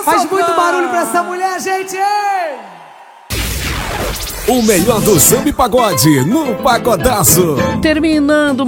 Faz muito barulho pra essa mulher, gente! O melhor do samba e pagode no Pagodaço. Terminando